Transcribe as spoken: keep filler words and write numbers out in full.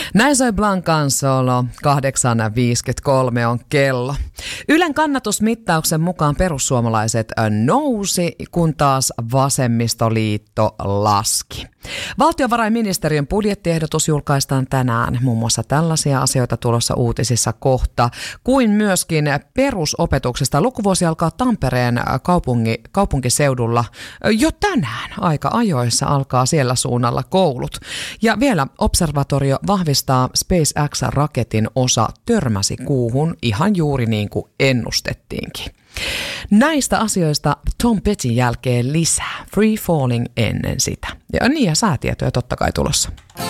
Näin soi Blancan solo, kahdeksan viisikymmentäkolme on kello. Ylen kannatusmittauksen mukaan perussuomalaiset nousi, kun taas vasemmistoliitto laski. Valtiovarainministeriön budjettiehdotus julkaistaan tänään. Muun muassa tällaisia asioita tulossa uutisissa kohta, kuin myöskin perusopetuksesta. Lukuvuosi alkaa Tampereen kaupunki, kaupunkiseudulla jo tänään. Aika ajoissa alkaa siellä suunnalla koulut. Ja vielä observatorio vahvistaa SpaceX-raketin osa törmäsi kuuhun ihan juuri niin kuin ennustettiinkin. Näistä asioista Tom Pettyn jälkeen lisää. Free Falling ennen sitä. Ja niin ja säätietoja totta kai tulossa.